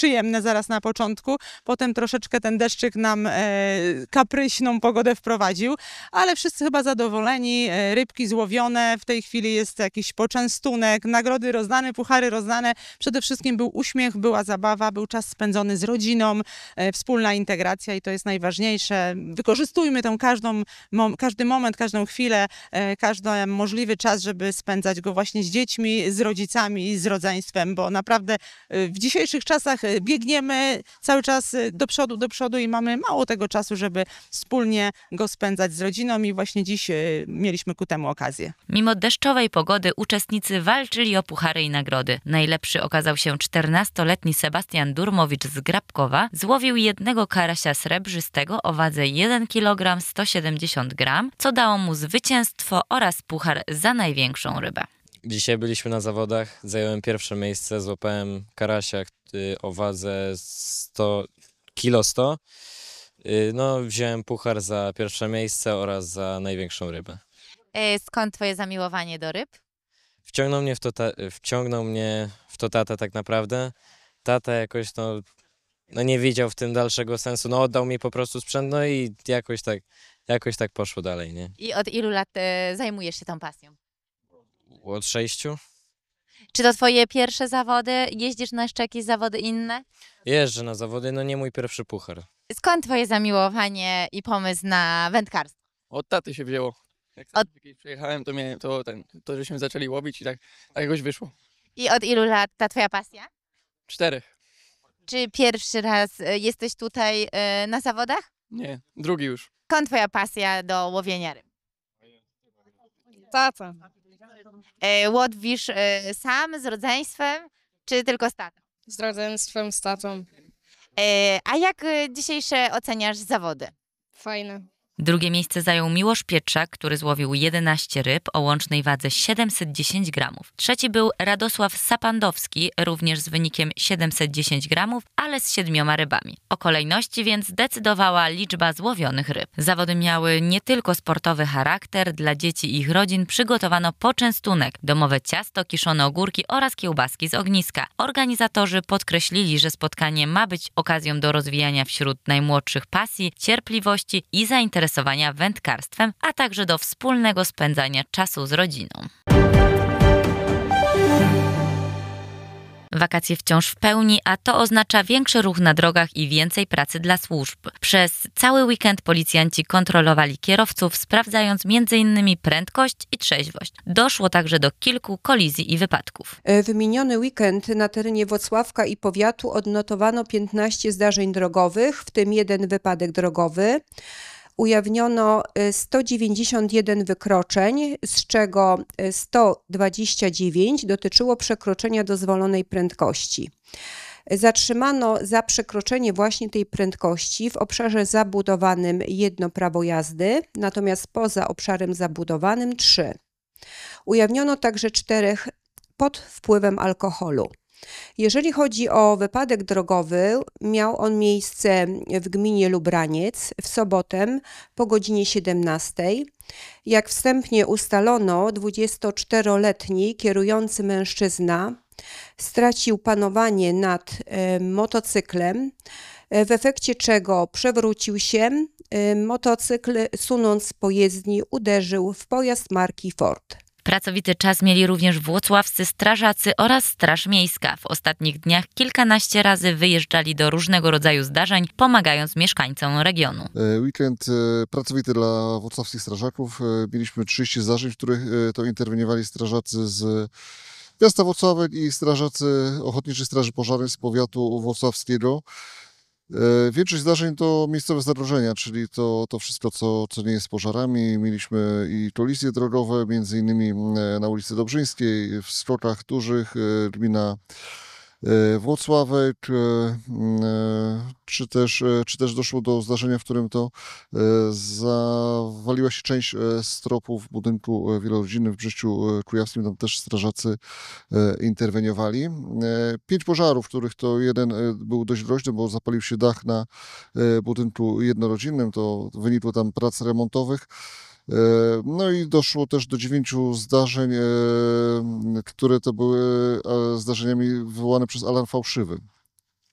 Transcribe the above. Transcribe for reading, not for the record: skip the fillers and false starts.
przyjemne zaraz na początku. Potem troszeczkę ten deszczyk nam kapryśną pogodę wprowadził, ale wszyscy chyba zadowoleni. Rybki złowione, w tej chwili jest jakiś poczęstunek, nagrody rozdane, puchary rozdane. Przede wszystkim był uśmiech, była zabawa, był czas spędzony z rodziną, wspólna integracja i to jest najważniejsze. Wykorzystujmy tę każdy moment, każdą chwilę, każdy możliwy czas, żeby spędzać go właśnie z dziećmi, z rodzicami i z rodzeństwem, bo naprawdę w dzisiejszych czasach biegniemy cały czas do przodu i mamy mało tego czasu, żeby wspólnie go spędzać z rodziną i właśnie dziś mieliśmy ku temu okazję. Mimo deszczowej pogody uczestnicy walczyli o puchary i nagrody. Najlepszy okazał się 14-letni Sebastian Durmowicz z Grabkowa. Złowił jednego karasia srebrzystego o wadze 1 kg 170 g, co dało mu zwycięstwo oraz puchar za największą rybę. Dzisiaj byliśmy na zawodach, zająłem pierwsze miejsce, złapałem karasia o wadze 100 kg 100. No, wziąłem puchar za pierwsze miejsce oraz za największą rybę. Skąd twoje zamiłowanie do ryb? Wciągnął mnie w to tata tak naprawdę. Tata jakoś no nie widział w tym dalszego sensu, no oddał mi po prostu sprzęt, no i jakoś tak poszło dalej, nie? I od ilu lat zajmujesz się tą pasją? Od 6. Czy to twoje pierwsze zawody? Jeździsz na jeszcze jakieś zawody inne? Jeżdżę na zawody, no nie mój pierwszy puchar. Skąd twoje zamiłowanie i pomysł na wędkarstwo? Od taty się wzięło. Jak kiedyś przyjechałem, to żeśmy zaczęli łowić i tak jakoś wyszło. I od ilu lat ta twoja pasja? 4. Czy pierwszy raz jesteś tutaj na zawodach? Nie, drugi już. Skąd twoja pasja do łowienia ryb? Tata. Łowisz sam z rodzeństwem, czy tylko z tatą? Z rodzeństwem, z tatą. A jak dzisiejsze oceniasz zawody? Fajne. Drugie miejsce zajął Miłosz Pietrzak, który złowił 11 ryb o łącznej wadze 710 gramów. Trzeci był Radosław Sapandowski, również z wynikiem 710 gramów, ale z 7 rybami. O kolejności więc decydowała liczba złowionych ryb. Zawody miały nie tylko sportowy charakter, dla dzieci i ich rodzin przygotowano poczęstunek, domowe ciasto, kiszone ogórki oraz kiełbaski z ogniska. Organizatorzy podkreślili, że spotkanie ma być okazją do rozwijania wśród najmłodszych pasji, cierpliwości i zainteresowania wędkarstwem, a także do wspólnego spędzania czasu z rodziną. Wakacje wciąż w pełni, a to oznacza większy ruch na drogach i więcej pracy dla służb. Przez cały weekend policjanci kontrolowali kierowców, sprawdzając m.in. prędkość i trzeźwość. Doszło także do kilku kolizji i wypadków. W miniony weekend na terenie Włocławka i powiatu odnotowano 15 zdarzeń drogowych, w tym 1 wypadek drogowy. Ujawniono 191 wykroczeń, z czego 129 dotyczyło przekroczenia dozwolonej prędkości. Zatrzymano za przekroczenie właśnie tej prędkości w obszarze zabudowanym 1 prawo jazdy, natomiast poza obszarem zabudowanym 3. Ujawniono także 4 pod wpływem alkoholu. Jeżeli chodzi o wypadek drogowy, miał on miejsce w gminie Lubraniec w sobotę po godzinie 17. Jak wstępnie ustalono, 24-letni kierujący mężczyzna stracił panowanie nad motocyklem, w efekcie czego przewrócił się. Motocykl, sunąc z pojezdni, uderzył w pojazd marki Ford. Pracowity czas mieli również włocławscy strażacy oraz Straż Miejska. W ostatnich dniach kilkanaście razy wyjeżdżali do różnego rodzaju zdarzeń, pomagając mieszkańcom regionu. Weekend pracowity dla włocławskich strażaków. Mieliśmy 30 zdarzeń, w których to interweniowali strażacy z miasta Włocławek i strażacy Ochotniczej Straży Pożarnej z powiatu włocławskiego. Większość zdarzeń to miejscowe zagrożenia, czyli to wszystko, co nie jest pożarami. Mieliśmy i kolizje drogowe, między innymi na ulicy Dobrzyńskiej, w Skokach Dużych, gmina Włocławek, czy też doszło do zdarzenia, w którym to zawaliła się część stropów w budynku wielorodzinnym w Brześciu Kujawskim, tam też strażacy interweniowali. 5 pożarów, których to jeden był dość groźny, bo zapalił się dach na budynku jednorodzinnym, to wynikło tam prac remontowych. No i doszło też do 9 zdarzeń, które to były zdarzeniami wywołane przez alarm fałszywy.